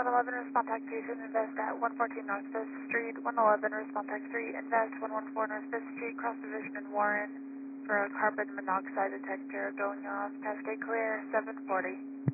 111, respond tax 3, invest at 114 North 5th Street. 111, respond tax 3, invest 114 North 5th Street, cross division in Warren for a carbon monoxide detector going off. Cascade clear, 740.